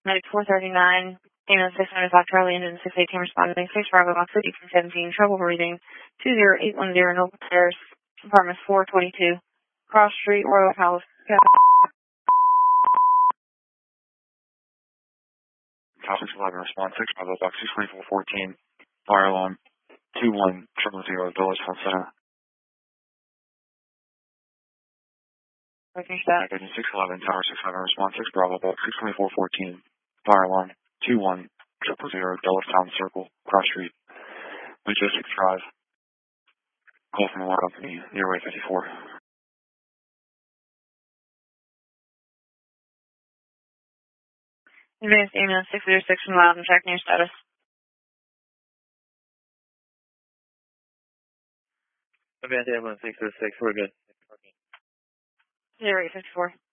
Medic 439, ambulance 695 Charlie, engine 618 responding, 6 Bravo, Box 17, trouble breathing, 20810 Noble Terrace, apartment 422, Cross Street, Royal Palace. House 611, response 6 Bravo, Box 62414, fire alarm 21000, Dulles Center. Finish that. 611, Tower 611, response 6 Bravo, Box 62414, fire alarm 21000, Dulles Town Circle, Cross Street, Logistics Drive. Call from the water company, Airway 54. Advanced ambulance 606 from Loudon, checking your status. Advanced ambulance 606, we're good. 0854.